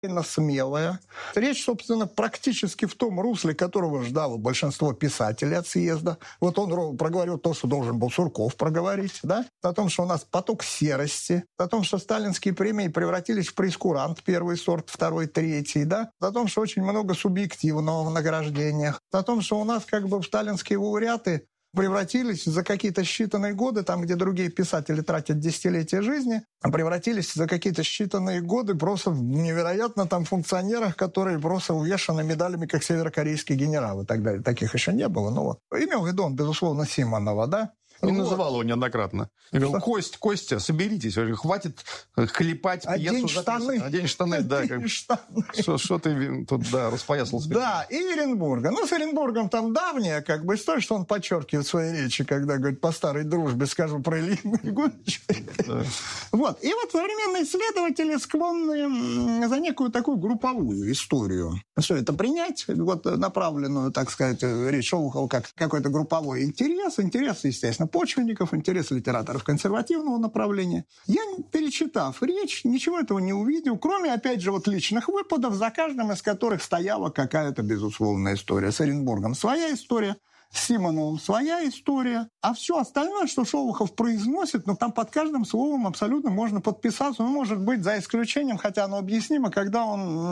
смелая. Речь, собственно, практически в том русле, которого ждало большинство писателей от съезда. Вот он проговорил то, что должен был Сурков проговорить, да? О том, что у нас поток серости, о том, что сталинские премии превратились в прейскурант, первый сорт, второй, третий, да? О том, что очень много субъективного в награждениях, о том, что у нас как бы сталинские лауреаты превратились за какие-то считанные годы, там, где другие писатели тратят десятилетия жизни, превратились за какие-то считанные годы просто в невероятно там функционерах, которые просто увешаны медалями, как северокорейские генералы и так далее. Таких еще не было. Но вот. Имел в виду он, безусловно, Симонова, да? Не называл его неоднократно. Я говорил: Костя, соберитесь, хватит клепать пьесу. Одень штаны, да. Что ты тут, да, распоясался. Да, и Эренбурга. Ну, с Эренбургом там давняя как бы история, что он подчеркивает в своей речи, когда говорит: по старой дружбе скажу про Илью Егоровича. Вот. И вот современные исследователи склонны за некую такую групповую историю все это принять, вот направленную, так сказать, речь Шолохова как какой-то групповой интерес, естественно, почвенников, интерес литераторов консервативного направления. Я, перечитав речь, ничего этого не увидел, кроме, опять же, вот личных выпадов, за каждым из которых стояла какая-то безусловная история. С Эренбургом своя история, с Симоновым своя история, а все остальное, что Шолохов произносит, ну, там под каждым словом абсолютно можно подписаться, ну, может быть, за исключением, хотя оно объяснимо, когда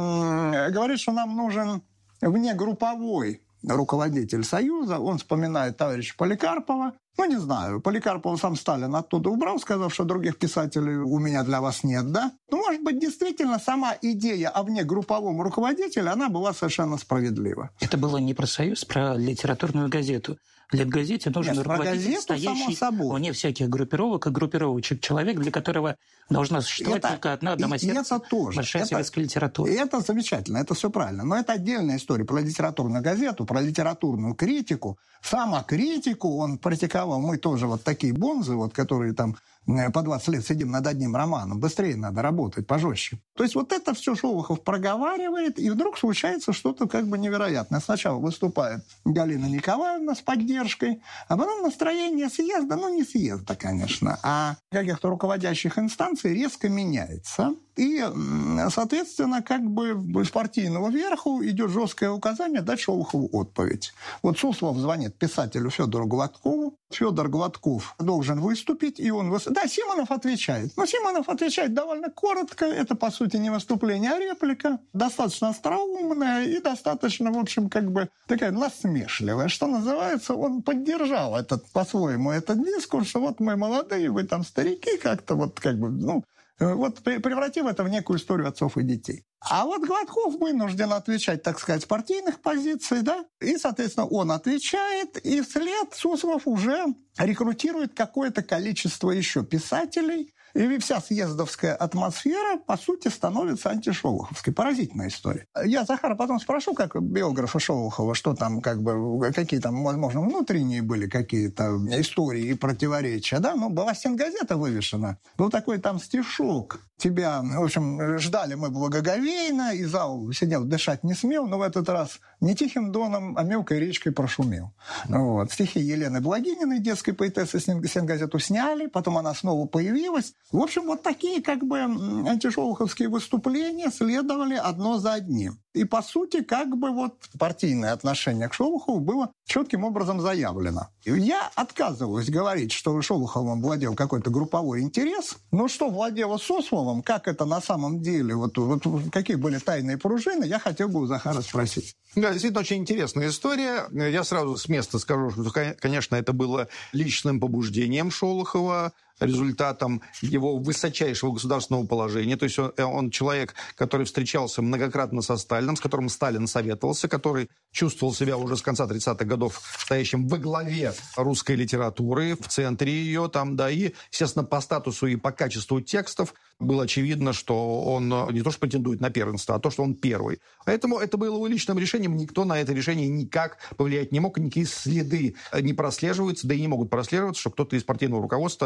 он говорит, что нам нужен внегрупповой руководитель Союза, он вспоминает товарища Поликарпова. Ну, не знаю, Поликарпова сам Сталин оттуда убрал, сказав, что других писателей у меня для вас нет, да? Ну, может быть, действительно, сама идея о внегрупповом руководителе, она была совершенно справедлива. Это было не про Союз, про литературную газету. В Литгазете нужен руководитель, стоящий вне всяких группировок и группировочек. Человек, для которого должна существовать только одна домосердная большая советская литература. И это замечательно, это все правильно. Но это отдельная история про литературную газету, про литературную критику. Самокритику он практиковал. Мы тоже вот такие бонзы, вот, которые там по 20 лет сидим над одним романом. Быстрее надо работать, пожестче. То есть вот это все Шолохов проговаривает, и вдруг случается что-то как бы невероятное. Сначала выступает Галина Николаевна с поддержкой, а потом настроение съезда, ну не съезда, конечно, а каких-то руководящих инстанций резко меняется. И, соответственно, как бы с партийного верху идет жесткое указание дать Шолохову отповедь. Вот Суслов звонит писателю Федору Гладкову. Федор Гладков должен выступить, и он... Да, Симонов отвечает. Но Симонов отвечает довольно коротко. Это, по сути, не выступление, а реплика. Достаточно остроумная и достаточно, в общем, как бы такая насмешливая. Что называется, он поддержал по-своему этот дискурс, что вот мы молодые, вы там старики, как-то вот как бы, ну... Вот превратив это в некую историю отцов и детей. А вот Гладков вынужден отвечать, так сказать, с партийных позиций, да, и, соответственно, он отвечает, и вслед Суслов уже рекрутирует какое-то количество еще писателей, и вся съездовская атмосфера, по сути, становится антишолоховской. Поразительная история. Я Захара потом спрошу, как биографа Шолохова, что там, как бы, какие там, возможно, внутренние были какие-то истории и противоречия, да, ну, была стенгазета вывешена, был такой там стишок. Тебя, в общем, ждали мы благоговейно, и зал сидел, дышать не смел, но в этот раз не тихим доном, а мелкой речкой прошумел. Вот. Стихи Елены Благининой, детской поэтессы, стенгазету сняли, потом она снова появилась. В общем, вот такие как бы антишолоховские выступления следовали одно за одним. И, по сути, как бы вот партийное отношение к Шолохову было четким образом заявлено. Я отказываюсь говорить, что Шолоховым владел какой-то групповой интерес, но что владело Сусловым, как это на самом деле, вот какие были тайные пружины, я хотел бы у Захара спросить. Да, действительно, очень интересная история. Я сразу с места скажу, что, конечно, это было личным побуждением Шолохова, результатом его высочайшего государственного положения. То есть он человек, который встречался многократно со Сталиным, с которым Сталин советовался, который чувствовал себя уже с конца 30-х годов стоящим во главе русской литературы, в центре ее там, да, и, естественно, по статусу и по качеству текстов было очевидно, что он не то что претендует на первенство, а то, что он первый. Поэтому это было его личным решением, никто на это решение никак повлиять не мог, никакие следы не прослеживаются, да и не могут прослеживаться, что кто-то из партийного руководства мог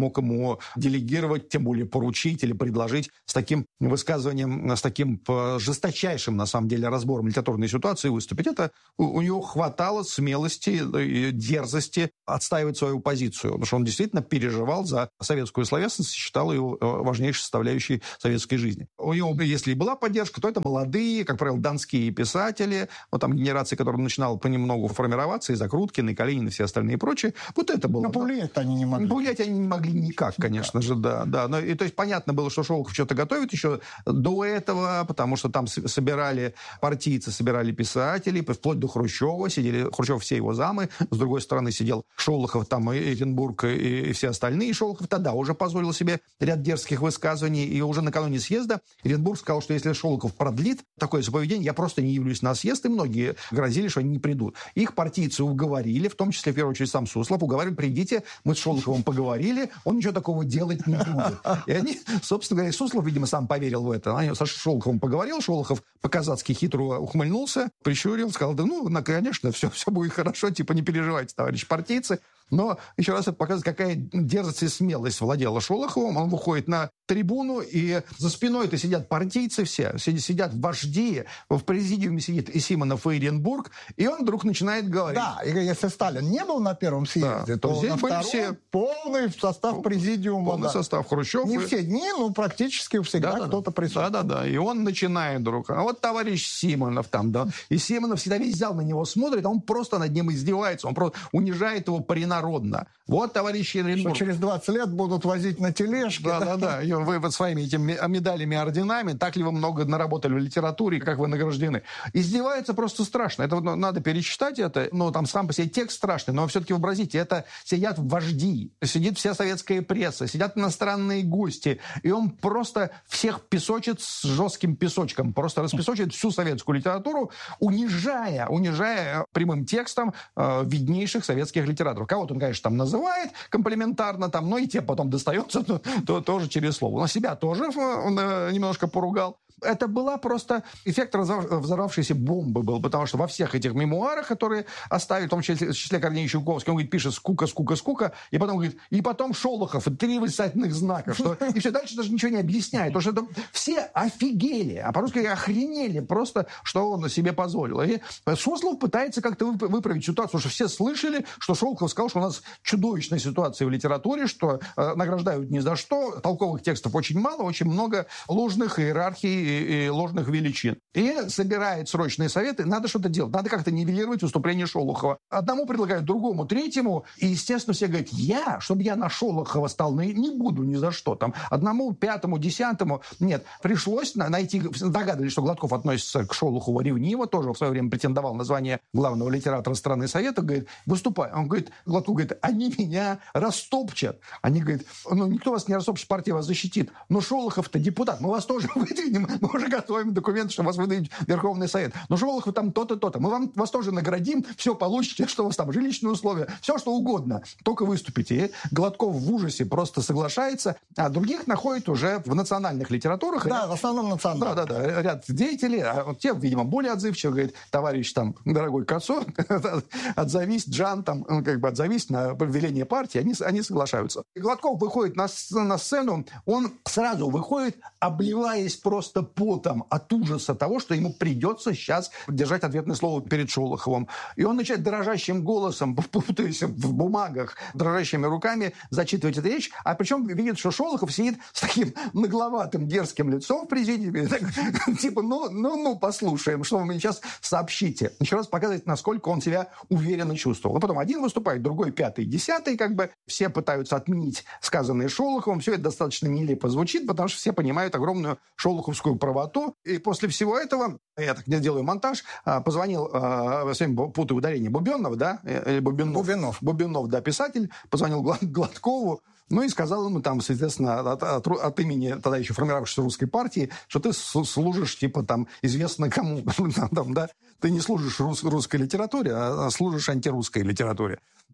смог ему делегировать, тем более поручить или предложить с таким высказыванием, с таким жесточайшим, на самом деле, разбором литературной ситуации выступить. Это у него хватало смелости и дерзости отстаивать свою позицию, потому что он действительно переживал за советскую словесность, считал ее важнейшей составляющей советской жизни. У него, если и была поддержка, то это молодые, как правило, донские писатели, вот там генерация, которая начинала понемногу формироваться, и Закруткин, и Калинин, и все остальные и прочее. Вот это было. Но повлиять они не могли. Повлиять они не могли никак, конечно же, да. Но, и, то есть понятно было, что Шолохов что-то готовит еще до этого, потому что там собирали партийцы, собирали писателей, вплоть до Хрущева, сидели Хрущев, все его замы, с другой стороны сидел Шолохов, там и Эренбург, и все остальные. И Шолохов тогда уже позволил себе ряд дерзких высказываний, и уже накануне съезда Эренбург сказал, что если Шолохов продлит такое поведение, я просто не явлюсь на съезд, и многие грозили, что они не придут. Их партийцы уговорили, в том числе, в первую очередь, сам Суслов, уговорили, придите, мы с Шолоховым поговорили, он ничего такого делать не будет. И они, собственно говоря, Суслов, видимо, сам поверил в это. Они со Шолоховым поговорил, Шолохов по-казацки хитро ухмыльнулся, прищурил, сказал, да конечно, все будет хорошо, типа не переживайте, товарищи партийцы. Но еще раз это показывает, какая дерзость и смелость владела Шолоховым. Он выходит на трибуну, и за спиной-то сидят партийцы все, сидят вожди, в президиуме сидит и Симонов, и Эренбург, и он вдруг начинает говорить. Да, и если Сталин не был на первом съезде, то здесь на были втором все полный состав президиума. Полный состав Хрущев. Не все дни, но практически всегда кто-то присутствует. Да. И он начинает вдруг. А вот товарищ Симонов там, да. И Симонов всегда весь зал на него смотрит, а он просто над ним издевается, он просто унижает его принародно. Вот, товарищи Эренбург. Что через 20 лет будут возить на тележке. Да. И вы вот своими этими медалями, орденами, так ли вы много наработали в литературе, как вы награждены. Издевается просто страшно. Это надо перечитать это. Там сам по себе текст страшный, но все-таки вообразите, это сидят вожди, сидит вся советская пресса, сидят иностранные гости, и он просто всех песочит с жестким песочком, просто распесочит всю советскую литературу, унижая прямым текстом виднейших советских литераторов. Кого-то он, конечно, там называет комплиментарно, но и те потом достается тоже через слово. Но себя тоже он немножко поругал. Это была просто эффект взорвавшейся бомбы был, потому что во всех этих мемуарах, которые оставили, в том числе Корней Чуковский, он говорит, пишет скука, и потом говорит, и потом Шолохов, и 3 восклицательных знака, и все дальше даже ничего не объясняет, потому что это все офигели, а по-русски охренели просто, что он себе позволил. И Суслов пытается как-то выправить ситуацию, потому что все слышали, что Шолохов сказал, что у нас чудовищная ситуация в литературе, что награждают ни за что, толковых текстов очень мало, очень много ложных иерархий и ложных величин. И собирает срочные советы, надо что-то делать, надо как-то нивелировать выступление Шолохова. Одному предлагают, другому, третьему, и, естественно, все говорят, чтобы я на Шолохова стал, не буду ни за что. Одному, 5-му, 10-му, нет. Пришлось найти, догадывались, что Гладков относится к Шолохову ревниво, тоже в свое время претендовал на звание главного литератора страны Совета, говорит, выступай. Он говорит, Гладков говорит, они меня растопчат. Они говорят, никто вас не растопчет, партия вас защитит. Но Шолохов-то депутат, мы вас тоже выдвинем, мы уже готовим документы, что вас выдвинет Верховный Совет. Но Шолохов там то-то, то-то. Мы вас тоже наградим, все получите, что у вас там, жилищные условия, все что угодно, только выступите. И Гладков в ужасе просто соглашается, а других находит уже в национальных литературах. Да, в основном национальных. Да. Ряд деятелей, а те, видимо, более отзывчивые, говорит, товарищ дорогой Кацо, отзовись, Джан, отзовись на повеление партии, они соглашаются. И Гладков выходит на сцену, он сразу выходит, обливаясь просто потом от ужаса того, что ему придется сейчас держать ответное слово перед Шолоховым. И он начинает дрожащим голосом, путаясь в бумагах, дрожащими руками зачитывать эту речь, а причем видит, что Шолохов сидит с таким нагловатым дерзким лицом в президиуме, типа, послушаем, что вы мне сейчас сообщите. Еще раз показывает, насколько он себя уверенно чувствовал. А потом один выступает, другой, 5-й, 10-й, все пытаются отменить сказанное Шолоховым, все это достаточно нелепо звучит, потому что все понимают огромную шолоховскую правоту. И после всего этого, я так не делаю монтаж, позвонил, всем путаю ударение, Бубенов, да? Бубенов, да, писатель, позвонил Гладкову, и сказал ему соответственно, от имени тогда еще формировавшейся русской партии, что ты служишь, известно кому, да? Ты не служишь русской литературе, а служишь антирусской литературе.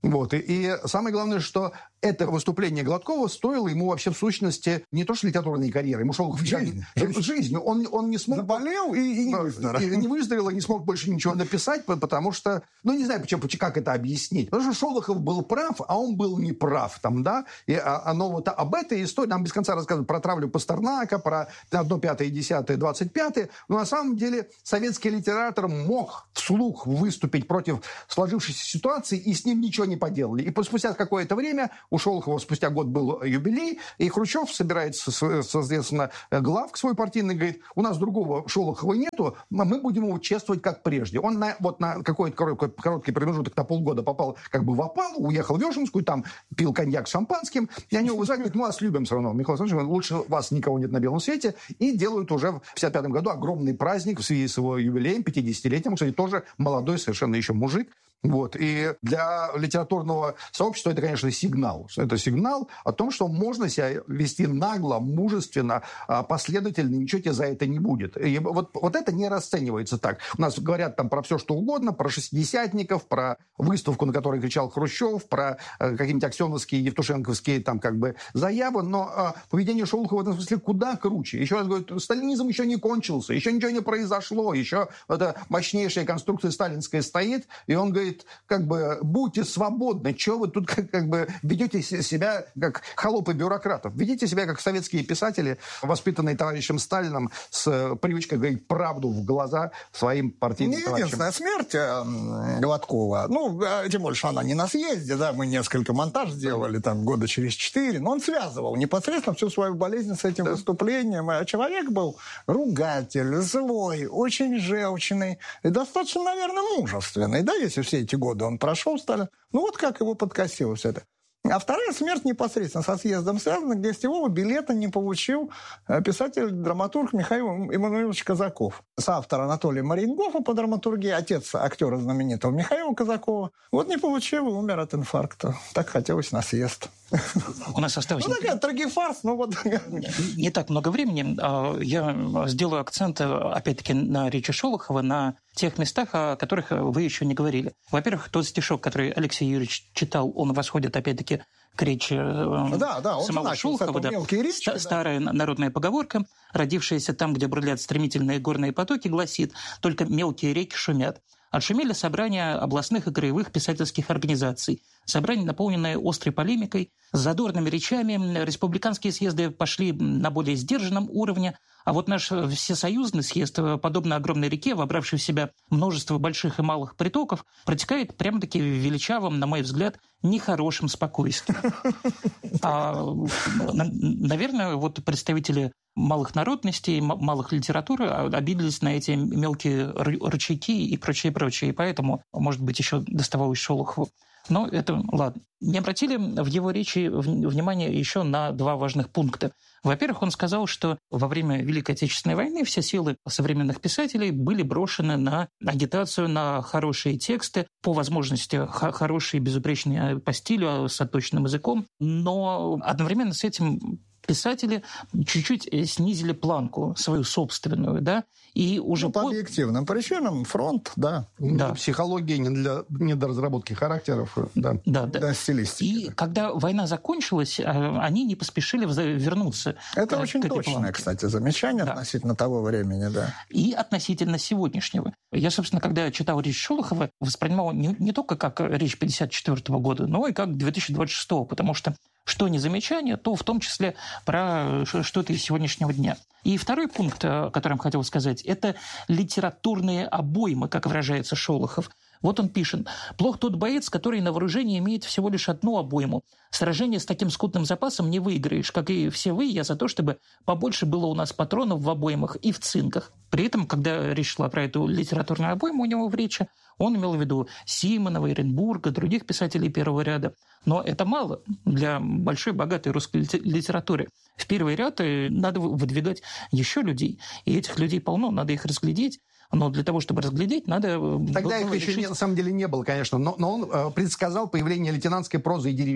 Вот. И самое главное, что это выступление Гладкова стоило ему вообще в сущности не то что литературной карьеры, ему Шолохов жизнь. Он не смог... Заболел и не выздоровел. Не выздоровел, и не смог больше ничего написать, потому что... не знаю, как это объяснить. Потому что Шолохов был прав, а он был неправ. Там, да? И оно вот об этой истории нам без конца рассказывают про травлю Пастернака, про 1, 5, 10, 25. Но на самом деле советский литератор мог вслух выступить против сложившейся ситуации, и с ним ничего не поделали. И спустя какое-то время у Шолохова спустя год был юбилей, и Хрущев собирается, соответственно, главк свой партийный, говорит, у нас другого Шолохова нету, мы будем его чествовать как прежде. Он на какой-то короткий промежуток, на полгода попал как бы в опалу, уехал в Вешенскую, там пил коньяк с шампанским, и они его вызывают, говорят, мы вас любим все равно, Михаил Александрович, лучше вас никого нет на белом свете, и делают уже в 55 году огромный праздник в связи с его юбилеем, 50-летием, кстати, тоже молодой совершенно еще мужик. Вот. И для литературного сообщества это, конечно, сигнал. Это сигнал о том, что можно себя вести нагло, мужественно, последовательно, ничего тебе за это не будет. И вот это не расценивается так. У нас говорят там про все, что угодно, про шестидесятников, про выставку, на которой кричал Хрущев, про какие-нибудь аксеновские, евтушенковские там как бы заявы, но поведение Шолохова в этом смысле куда круче. Еще раз говорю, сталинизм еще не кончился, еще ничего не произошло, еще эта мощнейшая конструкция сталинская стоит, и он говорит, как бы, будьте свободны, чего вы тут как бы ведете себя как холопы бюрократов, ведите себя как советские писатели, воспитанные товарищем Сталином, с привычкой говорить правду в глаза своим партийным товарищам. Единственная смерть Гладкова, тем более, что она не на съезде, да, мы несколько монтаж сделали, там, года через 4, но он связывал непосредственно всю свою болезнь с этим выступлением, а человек был ругатель, злой, очень желчный и достаточно, наверное, мужественный, да, если все эти годы он прошел, Сталин. Как его подкосило все это. А вторая смерть непосредственно со съездом связана, где гостевого билета не получил писатель-драматург Михаил Эммануилович Казаков. Соавтор Анатолия Мариенгофа по драматургии, отец актера знаменитого Михаила Казакова. Не получил и умер от инфаркта. Так хотелось на съезд. У нас осталось... такая трагифарс, Не так много времени. Я сделаю акцент, опять-таки, на речи Шолохова, на тех местах, о которых вы еще не говорили. Во-первых, тот стишок, который Алексей Юрьевич читал, он восходит, опять-таки, к речи самого Шолохова. Да. Старая народная поговорка, родившаяся там, где бурлят стремительные горные потоки, гласит: «Только мелкие реки шумят». Отшумели собрания областных и краевых писательских организаций. Собрания, наполненные острой полемикой, с задорными речами. Республиканские съезды пошли на более сдержанном уровне. А вот наш всесоюзный съезд, подобно огромной реке, вобравший в себя множество больших и малых притоков, протекает прямо-таки в величавом, на мой взгляд, нехорошем спокойствии. Наверное, представители малых народностей, малых литературы обиделись на эти мелкие рычаги и прочее. И поэтому, может быть, еще доставалось Шолохову. Но это ладно. Не обратили в его речи внимание еще на два важных пункта. Во-первых, он сказал, что во время Великой Отечественной войны все силы современных писателей были брошены на агитацию, на хорошие тексты, по возможности хорошие, безупречные по стилю, с отточенным языком. Но одновременно с этим писатели чуть-чуть снизили планку свою собственную, да, и уже по объективным причинам фронт, да. Психология не для разработки характеров, да. Да, стилистики. И когда война закончилась, они не поспешили вернуться. Это очень точное, планке. Кстати, замечание относительно того времени, да. И относительно сегодняшнего. Я, собственно, когда читал речь Шолохова, воспринимал не только как речь 1954 года, но и как 2026, потому что что не замечание, то в том числе про что-то из сегодняшнего дня. И второй пункт, о котором хотел сказать, это литературные обоймы, как выражается Шолохов. Вот он пишет: «Плох тот боец, который на вооружении имеет всего лишь одну обойму. Сражение с таким скудным запасом не выиграешь. Как и все вы, я за то, чтобы побольше было у нас патронов в обоймах и в цинках». При этом, когда речь шла про эту литературную обойму у него в речи, он имел в виду Симонова, Эренбурга, других писателей первого ряда. Но это мало для большой, богатой русской литературы. В первый ряд надо выдвигать еще людей. И этих людей полно, надо их разглядеть. Но для того, чтобы разглядеть, надо... Тогда их еще на самом деле не было, конечно. Но он предсказал появление лейтенантской прозы и деревенщиков.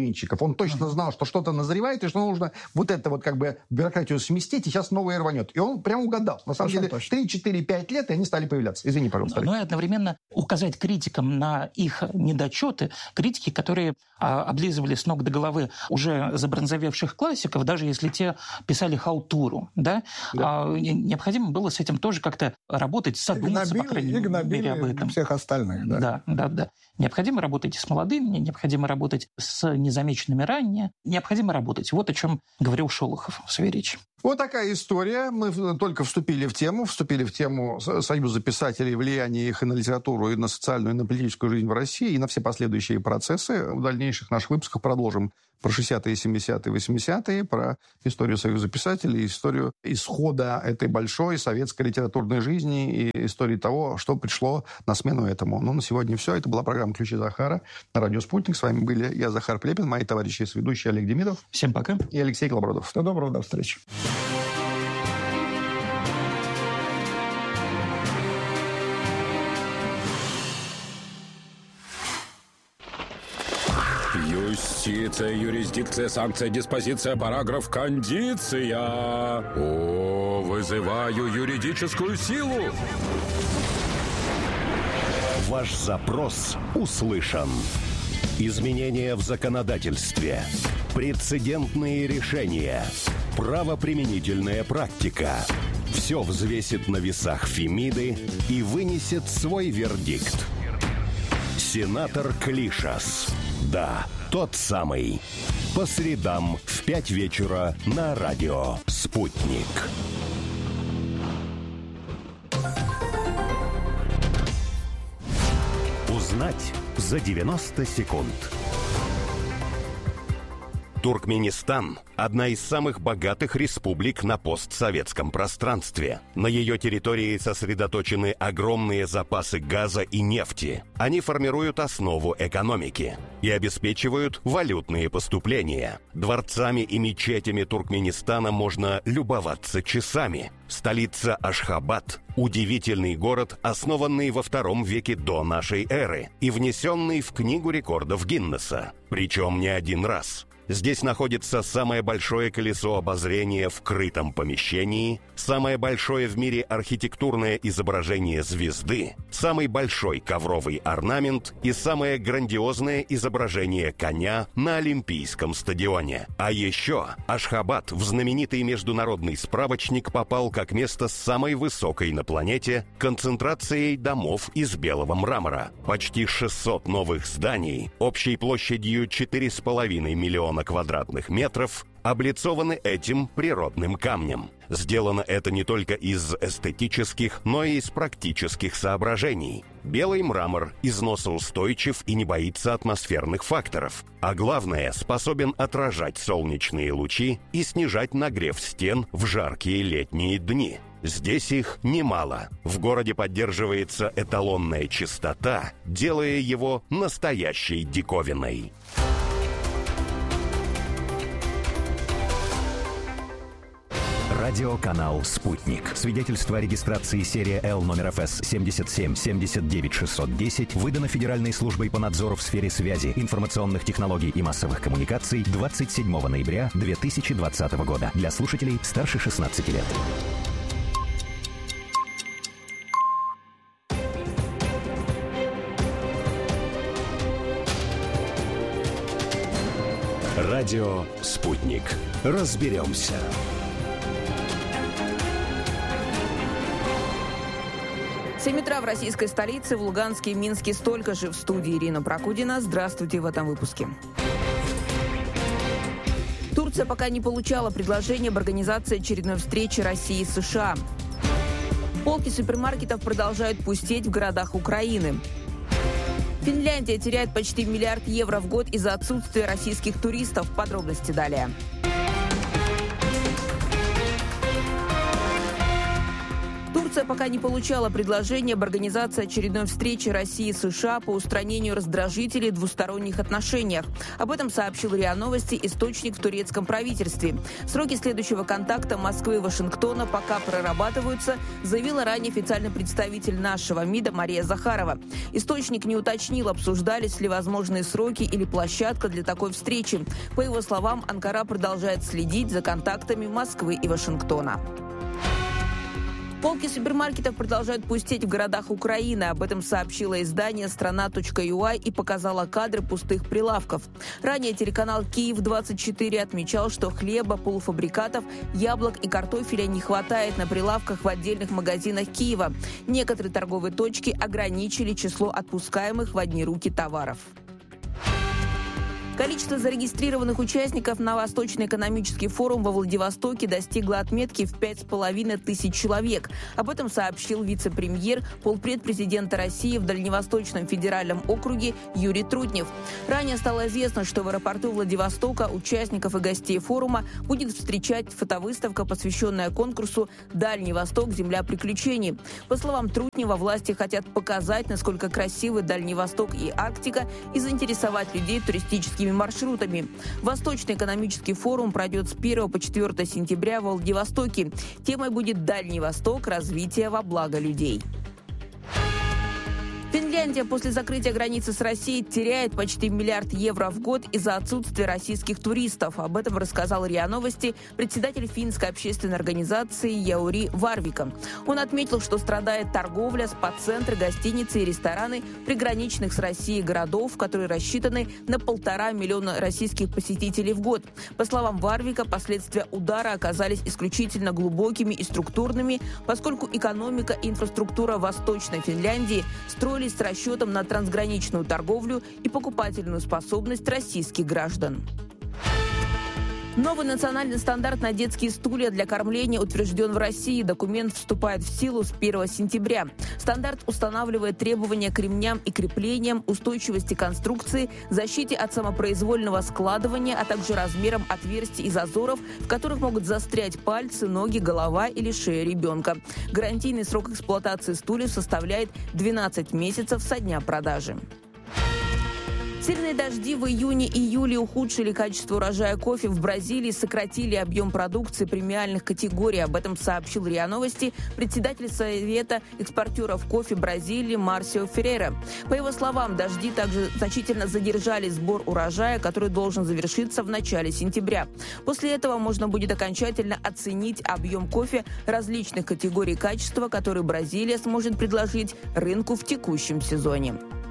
Он точно знал, что что-то назревает, и что нужно вот это вот как бы бюрократию сместить, и сейчас новое рванет. И он прям угадал. На самом деле 3, 4, 5 лет, и они стали появляться. Извини, пожалуйста. Но и одновременно указать критикам на их недочеты, критики, которые облизывали с ног до головы уже забронзовевших классиков, даже если те писали халтуру. Да? Необходимо было с этим тоже как-то работать, задуматься, по крайней мере, об этом. Всех остальных. Да. Необходимо работать и с молодыми, необходимо работать с незамеченными ранее, необходимо работать. Вот о чем говорил Шолохов в своей речи. Вот такая история. Мы только вступили в тему Союза писателей, влияния их и на литературу, и на социальную, и на политическую жизнь в России, и на все последующие процессы. В дальнейших наших выпусках продолжим про 60-е, 70-е, 80-е, про историю Союза писателей, историю исхода этой большой советской литературной жизни и истории того, что пришло на смену этому. Ну, на сегодня все. Это была программа «Ключи Захара» на радио «Спутник». С вами были я, Захар Плепин, мои товарищи и соведущие Олег Демидов. Всем пока. И Алексей Колобродов. Всего доброго, до встречи. Юстиция, юрисдикция, санкция, диспозиция, параграф, кондиция. О, вызываю юридическую силу. Ваш запрос услышан. Изменения в законодательстве. Прецедентные решения. Правоприменительная практика. Все взвесит на весах Фемиды и вынесет свой вердикт. Сенатор Клишас. Да, тот самый. По средам в 5 вечера на радио «Спутник». Узнать за 90 секунд. Туркменистан – одна из самых богатых республик на постсоветском пространстве. На ее территории сосредоточены огромные запасы газа и нефти. Они формируют основу экономики и обеспечивают валютные поступления. Дворцами и мечетями Туркменистана можно любоваться часами. Столица Ашхабад – удивительный город, основанный во II веке до нашей эры и внесенный в Книгу рекордов Гиннесса. Причем не один раз. Здесь находится самое большое колесо обозрения в крытом помещении, самое большое в мире архитектурное изображение звезды, самый большой ковровый орнамент и самое грандиозное изображение коня на Олимпийском стадионе. А еще Ашхабад в знаменитый международный справочник попал как место с самой высокой на планете концентрацией домов из белого мрамора. Почти 600 новых зданий, общей площадью 4,5 миллиона квадратных метров, облицованы этим природным камнем. Сделано это не только из эстетических, но и из практических соображений. Белый мрамор износоустойчив и не боится атмосферных факторов. А главное, способен отражать солнечные лучи и снижать нагрев стен в жаркие летние дни. Здесь их немало. В городе поддерживается эталонная чистота, делая его настоящей диковиной. Радиоканал «Спутник». Свидетельство о регистрации серия Л номер ФС 77-79-610 выдано Федеральной службой по надзору в сфере связи, информационных технологий и массовых коммуникаций 27 ноября 2020 года. Для слушателей старше 16 лет. Радио «Спутник». Разберемся. 7 утра в российской столице, в Луганске и Минске. Столько же. В студии Ирина Прокудина. Здравствуйте в этом выпуске. Турция пока не получала предложение об организации очередной встречи России и США. Полки супермаркетов продолжают пустеть в городах Украины. Финляндия теряет почти 1 миллиард евро в год из-за отсутствия российских туристов. Подробности далее. Турция пока не получала предложение об организации очередной встречи России и США по устранению раздражителей в двусторонних отношениях. Об этом сообщил РИА Новости источник в турецком правительстве. Сроки следующего контакта Москвы и Вашингтона пока прорабатываются, заявила ранее официальный представитель нашего МИДа Мария Захарова. Источник не уточнил, обсуждались ли возможные сроки или площадка для такой встречи. По его словам, Анкара продолжает следить за контактами Москвы и Вашингтона. Полки супермаркетов продолжают пустеть в городах Украины. Об этом сообщило издание «Страна.ua» и показало кадры пустых прилавков. Ранее телеканал «Киев-24» отмечал, что хлеба, полуфабрикатов, яблок и картофеля не хватает на прилавках в отдельных магазинах Киева. Некоторые торговые точки ограничили число отпускаемых в одни руки товаров. Количество зарегистрированных участников на Восточный экономический форум во Владивостоке достигло отметки в 5500 человек. Об этом сообщил вице-премьер, полпред президента России в Дальневосточном федеральном округе Юрий Трутнев. Ранее стало известно, что в аэропорту Владивостока участников и гостей форума будет встречать фотовыставка, посвященная конкурсу «Дальний Восток. Земля приключений». По словам Трутнева, власти хотят показать, насколько красивы Дальний Восток и Арктика, и заинтересовать людей туристическими маршрутами. Восточный экономический форум пройдет с 1 по 4 сентября в Владивостоке. Темой будет «Дальний Восток. Развитие во благо людей». Финляндия после закрытия границы с Россией теряет почти 1 миллиард евро в год из-за отсутствия российских туристов. Об этом рассказал РИА Новости председатель финской общественной организации Яури Варвика. Он отметил, что страдает торговля, спа-центры, гостиницы и рестораны приграничных с Россией городов, которые рассчитаны на 1,5 миллиона российских посетителей в год. По словам Варвика, последствия удара оказались исключительно глубокими и структурными, поскольку экономика и инфраструктура Восточной Финляндии строились с расчетом на трансграничную торговлю и покупательную способность российских граждан. Новый национальный стандарт на детские стулья для кормления утвержден в России. Документ вступает в силу с 1 сентября. Стандарт устанавливает требования к ремням и креплениям, устойчивости конструкции, защите от самопроизвольного складывания, а также размерам отверстий и зазоров, в которых могут застрять пальцы, ноги, голова или шея ребенка. Гарантийный срок эксплуатации стульев составляет 12 месяцев со дня продажи. Сильные дожди в июне-июле ухудшили качество урожая кофе в Бразилии, сократили объем продукции премиальных категорий. Об этом сообщил РИА Новости председатель Совета экспортеров кофе Бразилии Марсио Феррейра. По его словам, дожди также значительно задержали сбор урожая, который должен завершиться в начале сентября. После этого можно будет окончательно оценить объем кофе различных категорий качества, которые Бразилия сможет предложить рынку в текущем сезоне.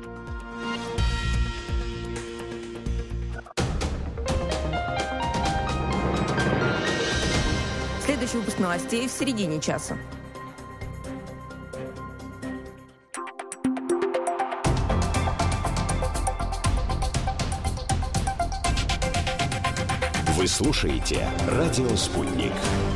Следующий выпуск новостей в середине часа. Вы слушаете «Радио Спутник».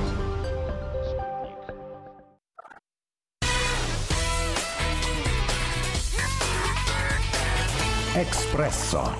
«Экспрессо».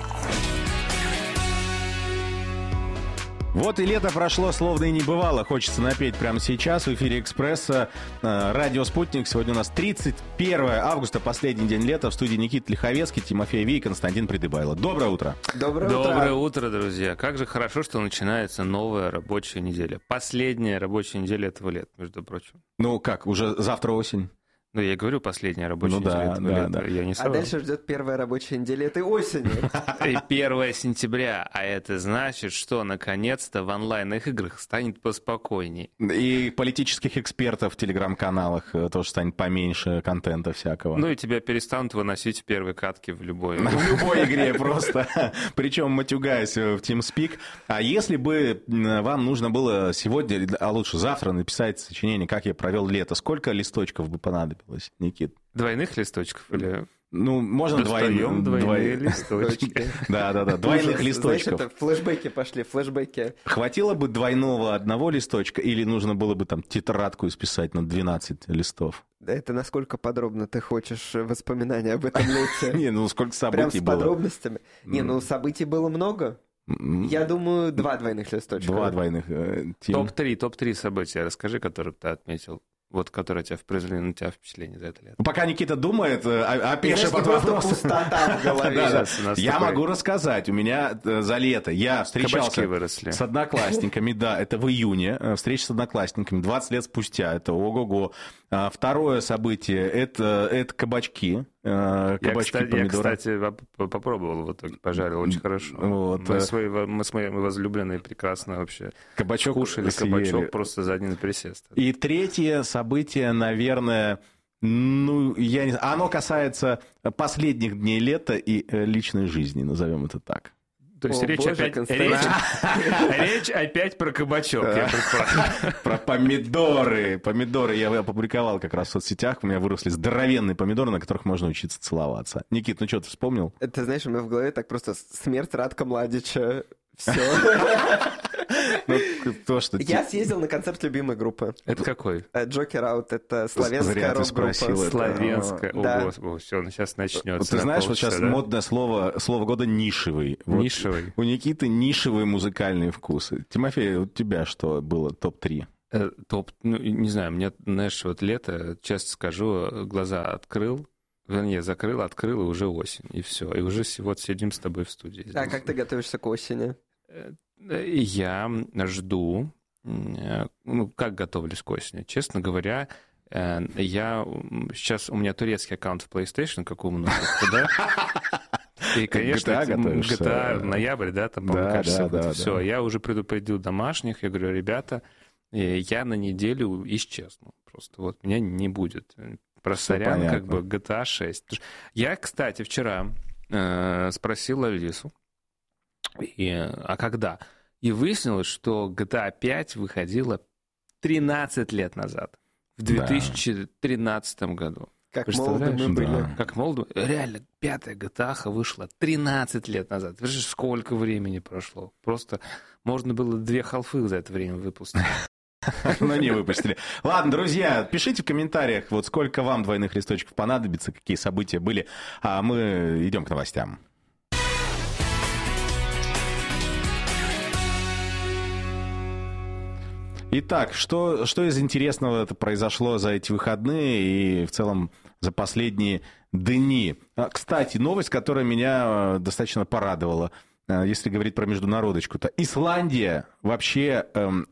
Вот и лето прошло, словно и не бывало. Хочется напеть прямо сейчас в эфире «Экспресса». Радио «Спутник». Сегодня у нас 31 августа, последний день лета. В студии Никита Лиховецкий, Тимофей Ви и Константин Придыбайло. Доброе утро. Доброе утро, друзья. Как же хорошо, что начинается новая рабочая неделя. Последняя рабочая неделя этого лета, между прочим. Ну как, уже завтра осень? Ну, я говорю, последняя рабочая неделя этого лета. Да. Я не соврал. А дальше ждет первая рабочая неделя этой осени. И 1 сентября. А это значит, что наконец-то в онлайн-играх станет поспокойнее. И политических экспертов в телеграм-каналах тоже станет поменьше контента всякого. Ну и тебя перестанут выносить в первой катке в любой игре просто. Причем матюгаясь в TeamSpeak. А если бы вам нужно было сегодня, а лучше завтра написать сочинение, как я провел лето, сколько листочков бы понадобилось? Никит. Двойных листочков или... Ну, можно двойные листочки. Да, двойных листочков. Значит, флешбеки пошли, флешбеки. Хватило бы двойного одного листочка или нужно было бы там тетрадку исписать на 12 листов? Да это насколько подробно ты хочешь воспоминания об этом лете? Не, ну сколько событий было. Прям с подробностями? Не, ну событий было много. Я думаю, 2 двойных листочка. 2 двойных. Топ-3 события расскажи, которые ты отметил. вот, которые произвели на тебя впечатление за это лето? Пока Никита думает, опешив от вопроса. Пустота в голове. Я могу рассказать. У меня за лето я встречался с одноклассниками. Да, это в июне. Встреча с одноклассниками 20 лет спустя. Это ого-го. Второе событие – это кабачки. Кабачки, помидоры. Я, кстати, попробовал в итоге, пожарил очень хорошо. Вот. Мы с моей возлюбленной прекрасно вообще кушали кабачок просто за один присест. И третье событие, наверное, оно касается последних дней лета и личной жизни, назовем это так. То есть речь опять про кабачок. Про помидоры. Помидоры я опубликовал как раз в соцсетях. У меня выросли здоровенные помидоры, на которых можно учиться целоваться. Никит, ну что, ты вспомнил? Ты знаешь, у меня в голове так просто смерть Радка Младича. Все. Я съездил на концерт любимой группы. Это какой? Joker Out. Это славянская рок-группа. Славянская. О, все, сейчас начнется. Ты знаешь, вот сейчас модное слово года нишевый. Нишевый. У Никиты нишевые музыкальные вкусы. Тимофей, у тебя что было топ-3? Не знаю, мне, знаешь, вот лето, честно скажу, глаза открыл. Вернее, закрыл, открыл, и уже осень, и все. И уже вот сидим с тобой в студии. А как ты готовишься к осени? Я жду, как готовлюсь к осени. Честно говоря, сейчас у меня турецкий аккаунт в PlayStation, как у многих, да? И, конечно, GTA, ноябрь, да, там, по-моему, кажется, все. Я уже предупредил домашних, я говорю, ребята, я на неделю исчезну. Просто вот меня не будет. Про сорян, как бы GTA 6. Я, кстати, вчера спросил Алису, а когда? И выяснилось, что GTA 5 выходила 13 лет назад, в 2013 году. Как молоды мы были. Да. Как молоды. Реально, 5-я GTA вышла 13 лет назад. Видишь, сколько времени прошло. Просто можно было 2 халфы за это время выпустить. Но не выпустили. Ладно, друзья, пишите в комментариях, вот сколько вам двойных листочков понадобится, какие события были. А мы идем к новостям. Итак, что из интересного произошло за эти выходные и в целом за последние дни? Кстати, новость, которая меня достаточно порадовала, если говорить про международочку-то. Исландия вообще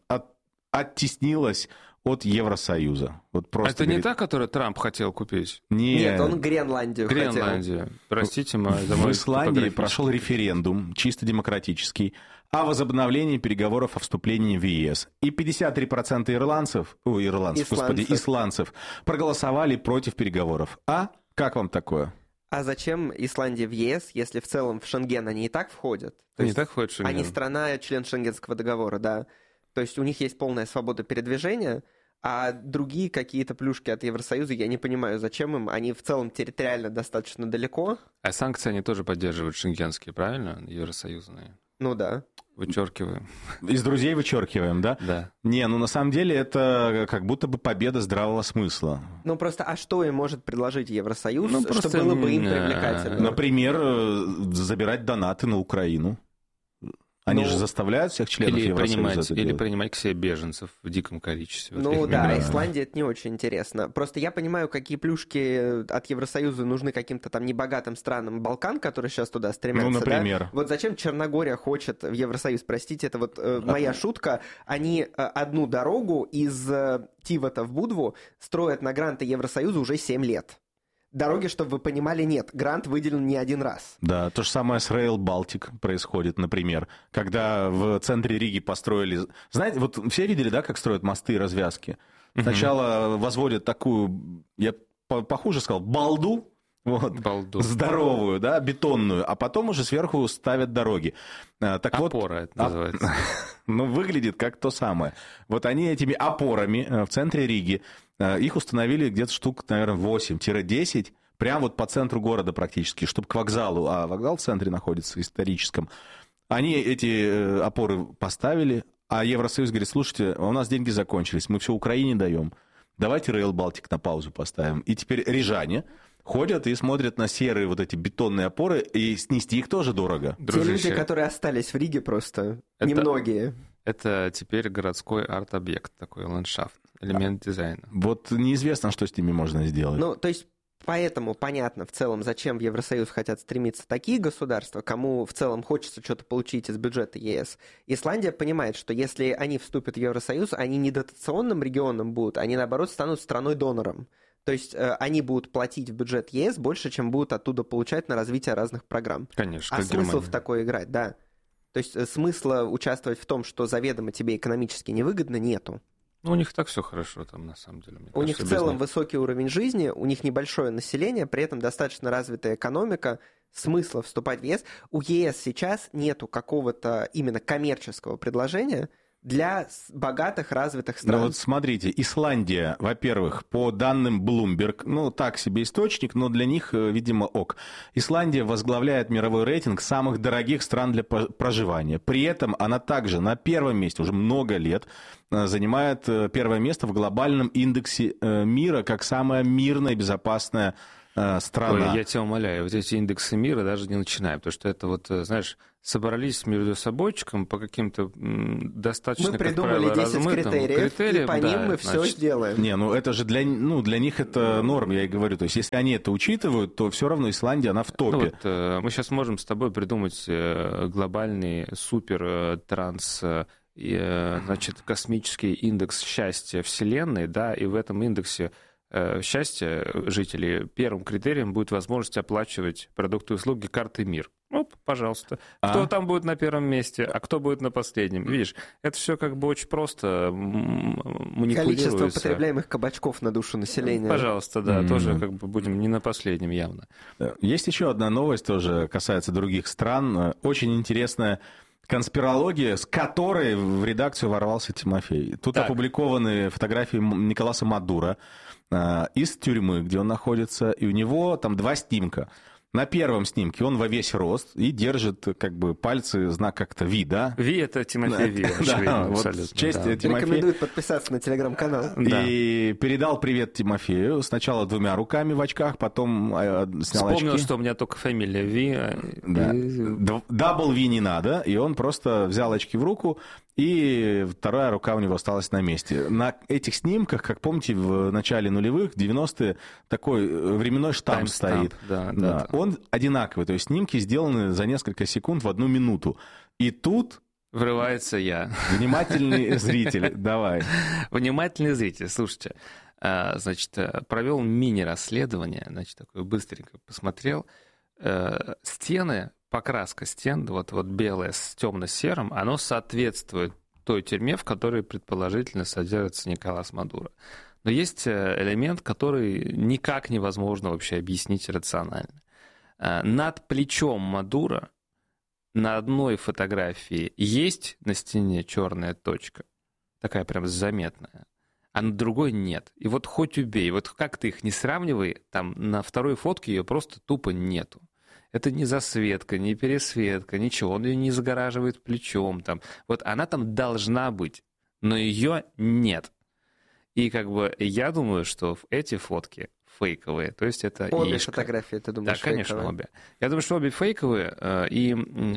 оттеснилась от Евросоюза. Вот просто это не та, которую Трамп хотел купить? Нет, он Гренландию хотел. Простите, в Исландии прошел референдум, чисто демократический, о возобновлении переговоров о вступлении в ЕС. И 53% исландцев проголосовали против переговоров. А как вам такое? А зачем Исландия в ЕС, если в целом в Шенген они и так входят? Они и так входят в Шенген. Они страна, член Шенгенского договора, да. То есть у них есть полная свобода передвижения, а другие какие-то плюшки от Евросоюза, я не понимаю, зачем им. Они в целом территориально достаточно далеко. А санкции они тоже поддерживают шенгенские, правильно? Евросоюзные. Ну да. Вычеркиваем. Из друзей вычеркиваем, да? Да. Не, на самом деле это как будто бы победа здравого смысла. Ну просто, а что им может предложить Евросоюз, что было бы им привлекательно? Например, забирать донаты на Украину. Они же заставляют всех членов Евросоюза или принимать к себе беженцев в диком количестве. Ну да, Исландия это не очень интересно. Просто я понимаю, какие плюшки от Евросоюза нужны каким-то там небогатым странам Балкан, которые сейчас туда стремятся. Ну, например. Да? Вот зачем Черногория хочет в Евросоюз? Простите, это вот моя шутка. Они одну дорогу из Тивота в Будву строят на гранты Евросоюза уже 7 лет. Дороги, чтобы вы понимали, нет. Грант выделен не один раз. Да, то же самое с Rail Baltic происходит, например. Когда в центре Риги построили... Знаете, вот все видели, да, как строят мосты и развязки? Сначала возводят такую, я похуже сказал, балду, здоровую, да, бетонную, а потом уже сверху ставят дороги. Так опора это называется. Ну, выглядит как то самое. Вот они этими опорами в центре Риги, их установили где-то штук, наверное, 8-10, прямо вот по центру города практически, чтобы к вокзалу, а вокзал в центре находится, историческом. Они эти опоры поставили, а Евросоюз говорит, слушайте, у нас деньги закончились, мы все Украине даем, давайте Rail Baltic на паузу поставим. И теперь рижане ходят и смотрят на серые вот эти бетонные опоры, и снести их тоже дорого. Те люди, которые остались в Риге просто, немногие. Это теперь городской арт-объект, такой ландшафт, элемент дизайна. Вот неизвестно, что с ними можно сделать. Ну, то есть, поэтому понятно в целом, зачем в Евросоюз хотят стремиться такие государства, кому в целом хочется что-то получить из бюджета ЕС. Исландия понимает, что если они вступят в Евросоюз, они не дотационным регионом будут, они, наоборот, станут страной-донором. То есть они будут платить в бюджет ЕС больше, чем будут оттуда получать на развитие разных программ. Конечно. А смысл в такой играть, да. То есть смысла участвовать в том, что заведомо тебе экономически невыгодно, нету. Ну, у них так все хорошо там, на самом деле. У них в целом высокий уровень жизни, у них небольшое население, при этом достаточно развитая экономика, смысла вступать в ЕС. У ЕС сейчас нету какого-то именно коммерческого предложения для богатых, развитых стран. Ну вот смотрите, Исландия, во-первых, по данным Bloomberg, ну так себе источник, но для них, видимо, ок. Исландия возглавляет мировой рейтинг самых дорогих стран для проживания. При этом она также на первом месте уже много лет занимает первое место в глобальном индексе мира как самая мирная и безопасная страна. Ой, я тебя умоляю, вот эти индексы мира даже не начинаем, потому что это вот, знаешь, собрались между собойчиком по каким-то достаточно, мы придумали 10 критериев, и по ним мы все сделаем. Не, ну это же для них это норм, я и говорю. То есть если они это учитывают, то все равно Исландия, она в топе. Ну, вот, мы сейчас можем с тобой придумать глобальный супер-транс, значит, космический индекс счастья Вселенной, да, и в этом индексе счастья жителей первым критерием будет возможность оплачивать продукты и услуги картой МИР. Оп, пожалуйста. Кто там будет на первом месте, а кто будет на последнем? Видишь, это все как бы очень просто манипулируется. Количество потребляемых кабачков на душу населения. Пожалуйста, да, тоже как бы будем не на последнем явно. Есть еще одна новость, тоже касается других стран. Очень интересная конспирология, с которой в редакцию ворвался Тимофей. Тут опубликованы фотографии Николаса Мадуро из тюрьмы, где он находится, и у него там 2 снимка. На первом снимке он во весь рост и держит как бы пальцы, знак как-то Ви, да? Ви — это Тимофей Ви. Да, вот в честь Тимофея. Рекомендует подписаться на телеграм-канал. И передал привет Тимофею. Сначала 2 руками в очках, потом снял очки. Вспомнил, что у меня только фамилия Ви. Дабл Ви не надо, и он просто взял очки в руку, и вторая рука у него осталась на месте. На этих снимках, как помните, в начале нулевых, 90-е, такой временной штамп стоит. Да. Он одинаковый, то есть снимки сделаны за несколько секунд в 1 минуту. И тут... Врывается я. Внимательный зритель, давай. Внимательный зритель, слушайте. Значит, провел мини-расследование, значит, такое быстренько посмотрел. Стены... Покраска стен, вот белая с темно-серым, оно соответствует той тюрьме, в которой, предположительно, содержится Николас Мадуро. Но есть элемент, который никак невозможно вообще объяснить рационально. Над плечом Мадуро на одной фотографии есть на стене черная точка, такая прям заметная, а на другой нет. И вот хоть убей, вот как ты их не сравнивай, там на второй фотке ее просто тупо нету. Это не засветка, не пересветка, ничего. Он ее не загораживает плечом. Там. Вот она там должна быть, но ее нет. И как бы я думаю, что эти фотки фейковые. То есть это обе яичко. Фотографии, ты думаешь, да, конечно, фейковые? обе. Я думаю, что обе фейковые. И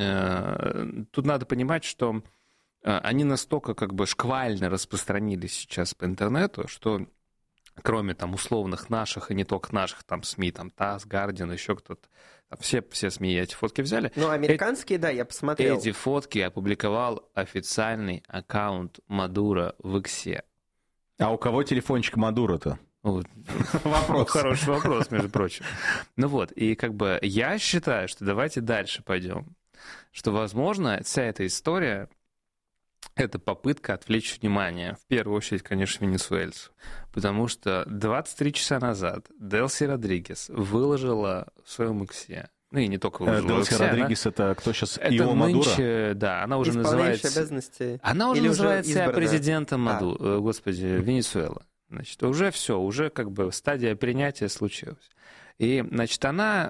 тут надо понимать, что они настолько как бы шквально распространились сейчас по интернету, что кроме там условных наших и не только наших там СМИ, там ТАСС, Гардиан, еще кто-то, все СМИ эти фотки взяли. Ну, американские, да, я посмотрел. Эти фотки опубликовал официальный аккаунт Мадуро в Иксе. А у кого телефончик Мадуро-то? Вопрос. Хороший вопрос, между прочим. Ну вот, и как бы я считаю, что давайте дальше пойдем. Что, возможно, вся эта история — это попытка отвлечь внимание, в первую очередь, конечно, венесуэльцев. Потому что 23 часа назад Делси Родригес выложила в своем иксе, ну и не только выложила. Делси Родригес — это кто сейчас? Ио Мадуро? Да, она уже называется... обязанности. Она уже называет себя президентом Венесуэлы. Значит, уже все, уже как бы стадия принятия случилась. И, значит,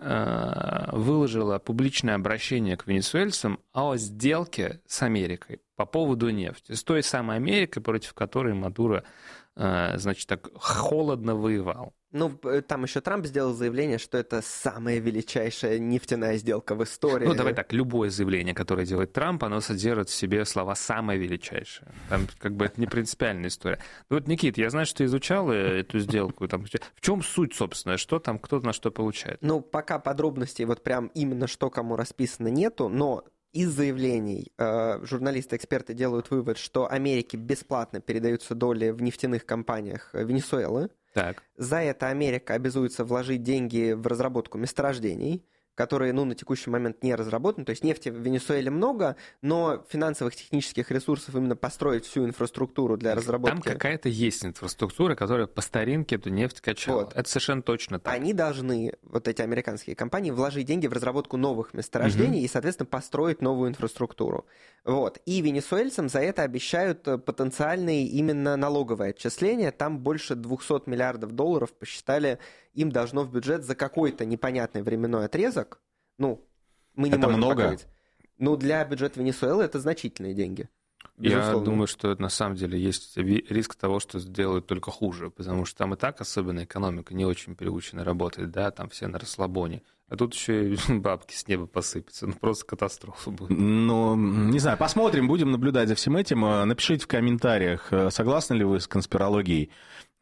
она выложила публичное обращение к венесуэльцам о сделке с Америкой по поводу нефти. С той самой Америкой, против которой Мадуро, значит, так холодно воевал. Ну, там еще Трамп сделал заявление, что это самая величайшая нефтяная сделка в истории. Ну, давай так, любое заявление, которое делает Трамп, оно содержит в себе слова «самое величайшее». Там как бы это не принципиальная история. Ну, вот, Никит, я знаю, что ты изучал эту сделку. Там, в чем суть, собственно, что там, кто на что получает? Ну, пока подробностей вот прям именно что кому расписано нету, но из заявлений журналисты-эксперты делают вывод, что Америке бесплатно передаются доли в нефтяных компаниях Венесуэлы. Так. За это Америка обязуется вложить деньги в разработку месторождений, которые, на текущий момент не разработаны. То есть нефти в Венесуэле много, но финансовых, технических ресурсов именно построить всю инфраструктуру для разработки. Там какая-то есть инфраструктура, которая по старинке эту нефть качала. Вот. Это совершенно точно так. Они должны, вот эти американские компании, вложить деньги в разработку новых месторождений и, соответственно, построить новую инфраструктуру. Вот. И венесуэльцам за это обещают потенциальные именно налоговые отчисления. Там больше $200 миллиардов посчитали, им должно в бюджет за какой-то непонятный временной отрезок. Мы не это можем много? покрыть. Для бюджета Венесуэлы это значительные деньги. Безусловно. Я думаю, что на самом деле есть риск того, что сделают только хуже, потому что там и так особенно экономика не очень приучена работать, да, там все на расслабоне. А тут еще и бабки с неба посыпятся. Просто катастрофа будет. Не знаю, посмотрим, будем наблюдать за всем этим. Напишите в комментариях, согласны ли вы с конспирологией.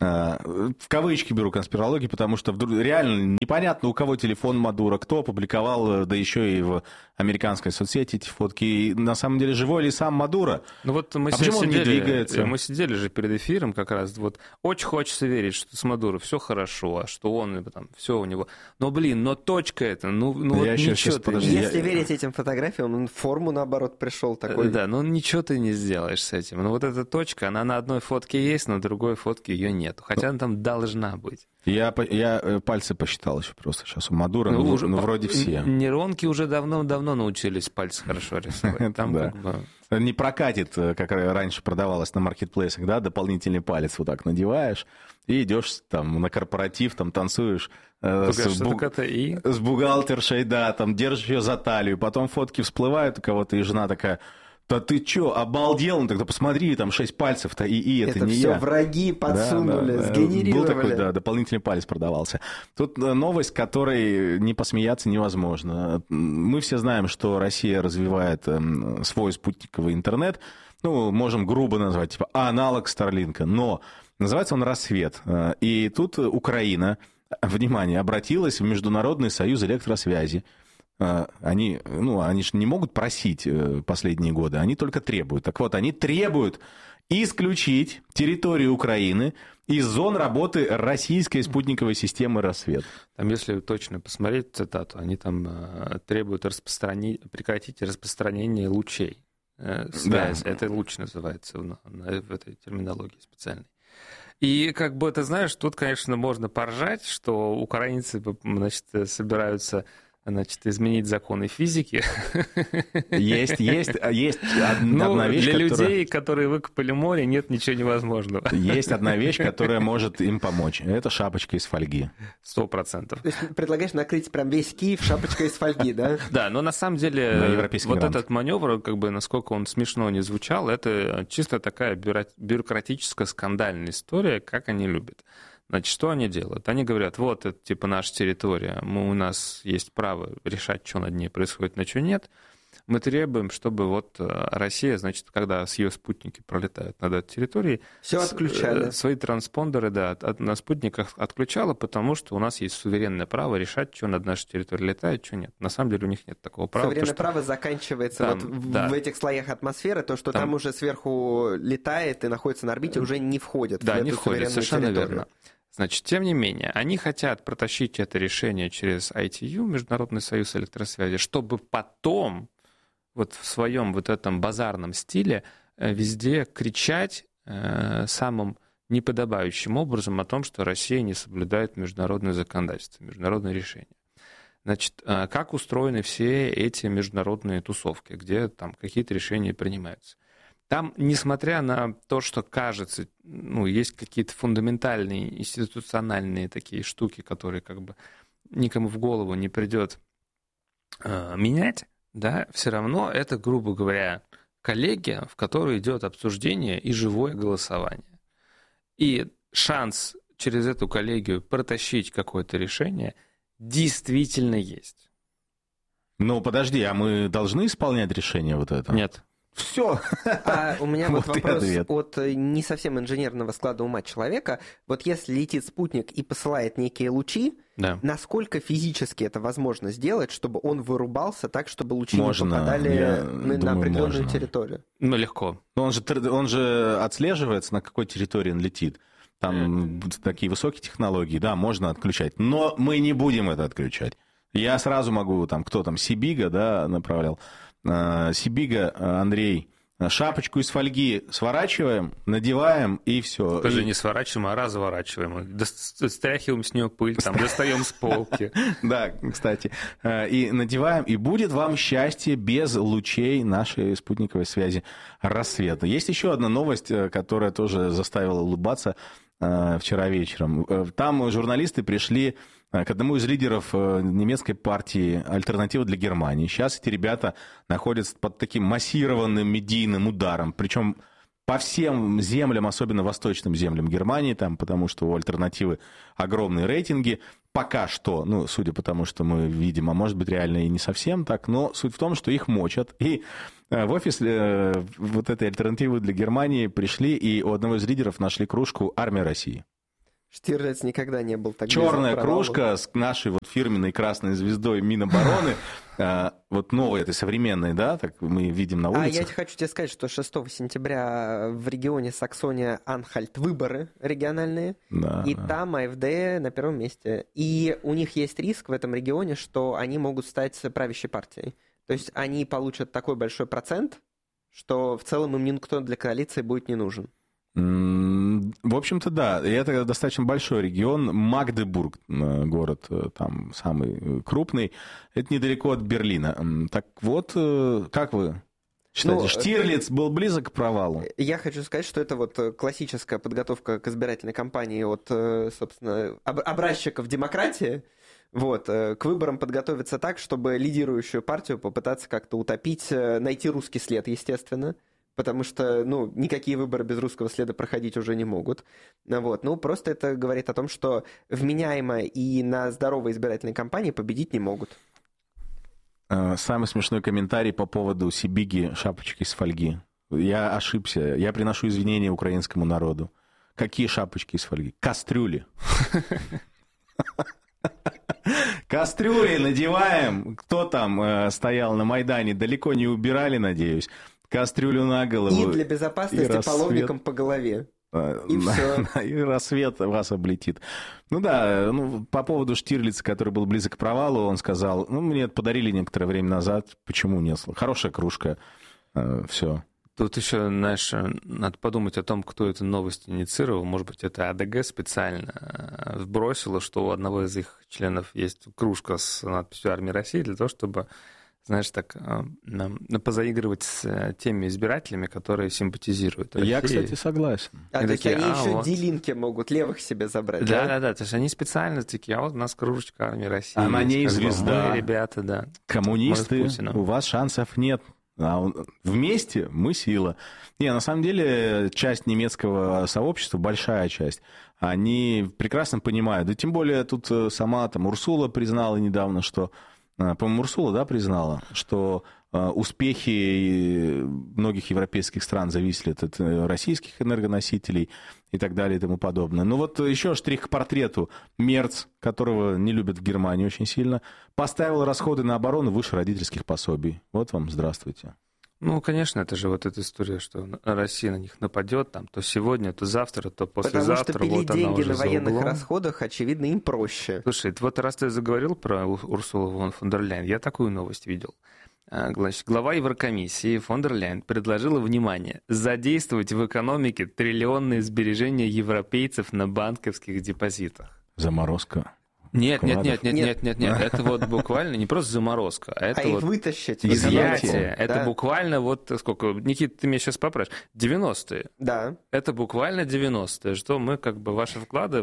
В кавычки беру конспирологии, потому что реально непонятно, у кого телефон Мадуро, кто опубликовал, да еще и в американской соцсети эти фотки. И на самом деле живой ли сам Мадуро? Почему он не двигается? Мы сидели же перед эфиром как раз. Вот очень хочется верить, что с Мадуро все хорошо, а что он там все у него. Но точка это, Если верить этим фотографиям, он в форму наоборот пришел такой. Да, ничего ты не сделаешь с этим. Вот эта точка, она на одной фотке есть, на другой фотке ее нет. Хотя она там должна быть. Я пальцы посчитал еще просто сейчас у Мадуро, вроде все. Нейронки уже давно научились пальцы хорошо рисовать. Там не прокатит, как раньше продавалось на маркетплейсах, да, дополнительный палец вот так надеваешь и идешь там на корпоратив, там танцуешь с бухгалтершей, да, там держишь ее за талию, потом фотки всплывают у кого-то, и жена такая: да ты чё, обалдел? Тогда посмотри, там 6 пальцев-то, и это не я. Это все враги подсунули, сгенерировали. Был такой, дополнительный палец продавался. Тут новость, которой не посмеяться невозможно. Мы все знаем, что Россия развивает свой спутниковый интернет. Можем грубо назвать, типа аналог Старлинка, но называется он «Рассвет». И тут Украина, внимание, обратилась в Международный союз электросвязи. Они же не могут просить последние годы, они только требуют. Так вот, они требуют исключить территорию Украины из зон работы российской спутниковой системы «Рассвет». Там, если точно посмотреть цитату, они там требуют прекратить распространение лучей. Связь, да. Это луч называется в этой терминологии специальной. И ты знаешь, тут, конечно, можно поржать, что украинцы, собираются изменить законы физики. Есть одна вещь, для людей, которые выкопали море, нет ничего невозможного. Есть одна вещь, которая может им помочь. Это шапочка из фольги. 100%. То есть предлагаешь накрыть прям весь Киев шапочкой из фольги, да? Да, но на самом деле этот маневр, насколько он смешно не звучал, это чисто такая бюрократическая скандальная история, как они любят. Значит, что они делают? Они говорят: вот, это наша территория, у нас есть право решать, что над ней происходит, на что нет. Мы требуем, чтобы Россия, когда с ее спутники пролетают над этой территорией, все отключали. Свои транспондеры, на спутниках отключала, потому что у нас есть суверенное право решать, что над нашей территорией летает, что нет. На самом деле у них нет такого права. Суверенное право заканчивается в этих слоях атмосферы, то, что там уже сверху летает и находится на орбите, уже не входит в эту суверенную совершенно территорию. Верно. Значит, тем не менее, они хотят протащить это решение через ITU, Международный союз электросвязи, чтобы потом в своем этом базарном стиле везде кричать самым неподобающим образом о том, что Россия не соблюдает международное законодательство, международные решения. Значит, как устроены все эти международные тусовки, где там какие-то решения принимаются? Там, несмотря на то, что кажется, есть какие-то фундаментальные, институциональные такие штуки, которые никому в голову не придет менять, да, все равно это, грубо говоря, коллегия, в которой идет обсуждение и живое голосование. И шанс через эту коллегию протащить какое-то решение действительно есть. Ну, подожди, а мы должны исполнять решение вот это? Нет. Все. А у меня вот вопрос от не совсем инженерного склада ума человека. Вот если летит спутник и посылает некие лучи, насколько физически это возможно сделать, чтобы он вырубался так, чтобы лучи не попадали на определенную территорию? Ну, легко. Он же отслеживается, на какой территории он летит. Там такие высокие технологии, да, можно отключать. Но мы не будем это отключать. Я сразу могу, кто там, Сибига, да, направлял. Сибига, Андрей, шапочку из фольги сворачиваем, надеваем, и все. Тоже не сворачиваем, а разворачиваем. Стряхиваем с нее пыль, достаем с полки. Да, кстати. И надеваем, и будет вам счастье без лучей нашей спутниковой связи рассвета. Есть еще одна новость, которая тоже заставила улыбаться вчера вечером. Там журналисты пришли к одному из лидеров немецкой партии «Альтернатива для Германии». Сейчас эти ребята находятся под таким массированным медийным ударом, причем по всем землям, особенно восточным землям Германии, потому что у «Альтернативы» огромные рейтинги. Пока что, судя по тому, что мы видим, а может быть реально и не совсем так, но суть в том, что их мочат. И в офис вот этой «Альтернативы для Германии» пришли, и у одного из лидеров нашли кружку «Армия России». Штирлиц никогда не был так черная кружка с нашей фирменной красной звездой Минобороны, вот новой, этой современной, да, так мы видим на улицах. А я хочу тебе сказать, что 6 сентября в регионе Саксония-Анхальт выборы региональные, и там АфД на первом месте. И у них есть риск в этом регионе, что они могут стать правящей партией. То есть они получат такой большой процент, что в целом им никто для коалиции будет не нужен. В общем-то, да, и это достаточно большой регион. Магдебург, город там самый крупный, это недалеко от Берлина. Так вот, как вы считаете, Штирлиц был близок к провалу? Я хочу сказать, что это классическая подготовка к избирательной кампании от, собственно, образчиков демократии. К выборам подготовиться так, чтобы лидирующую партию попытаться как-то утопить, найти русский след, естественно. Потому что, никакие выборы без русского следа проходить уже не могут. Просто это говорит о том, что вменяемо и на здоровой избирательной кампании победить не могут. Самый смешной комментарий по поводу Сибиги шапочки из фольги. Я ошибся. Я приношу извинения украинскому народу. Какие шапочки из фольги? Кастрюли. Кастрюли надеваем. Кто там стоял на Майдане? Далеко не убирали, надеюсь. Кастрюлю на голову. И для безопасности половником по голове. И все. И рассвет вас облетит. По поводу Штирлица, который был близок к провалу, он сказал, мне это подарили некоторое время назад, почему нет? Хорошая кружка, все. Тут еще, надо подумать о том, кто эту новость инициировал. Может быть, это АДГ специально вбросило, что у одного из их членов есть кружка с надписью «Армия России» для того, чтобы... позаигрывать с теми избирателями, которые симпатизируют России. Я, кстати, согласен. То есть они еще делинки могут левых себе забрать, да? Да. То есть они специально такие, у нас кружечка «Армии России». А на ней звезда. Мы, ребята, да. Коммунисты, у вас шансов нет. А вместе мы сила. На самом деле, часть немецкого сообщества, большая часть, они прекрасно понимают. Да тем более тут сама Урсула признала недавно, что... По-моему, Урсула, признала, что успехи многих европейских стран зависели от российских энергоносителей и так далее и тому подобное. Еще штрих к портрету. Мерц, которого не любят в Германии очень сильно, поставил расходы на оборону выше родительских пособий. Вот вам здравствуйте. Конечно, это же эта история, что Россия на них нападет, то сегодня, то завтра, то послезавтра. Потому что пилить деньги на военных расходах, очевидно, им проще. Слушай, раз ты заговорил про Урсулу фон дер Ляйен, я такую новость видел. Глава Еврокомиссии фон дер Ляйен предложила, внимание, задействовать в экономике триллионные сбережения европейцев на банковских депозитах. Заморозка. Нет. Это буквально не просто заморозка, а это их вытащить. Изъятие. Это буквально сколько... Никита, ты меня сейчас поправишь. 90-е. Да. Это буквально 90-е, что мы ваши вклады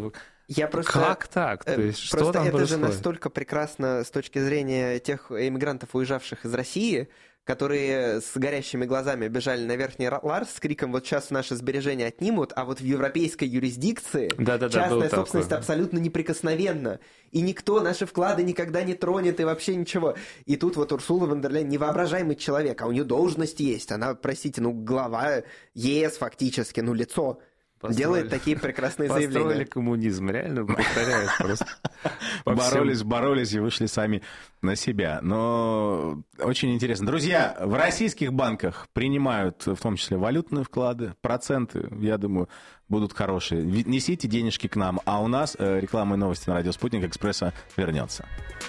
Как так? То есть, что там это происходит? же настолько прекрасно с точки зрения тех иммигрантов, уезжавших из России, которые с горящими глазами бежали на Верхний Ларс с криком «вот сейчас наши сбережения отнимут», а вот в европейской юрисдикции частная собственность абсолютно неприкосновенна. И никто наши вклады никогда не тронет и вообще ничего. И тут вот Урсула фон дер Ляйен невоображаемый человек, а у нее должность есть. Она, простите, глава ЕС фактически, лицо. Делает такие прекрасные заявления. Построили коммунизм, реально повторяют просто. Боролись и вышли сами на себя. Но очень интересно. Друзья, в российских банках принимают в том числе валютные вклады, проценты, я думаю, будут хорошие. Несите денежки к нам, а у нас реклама и новости на радио «Спутник Экспресса» вернется.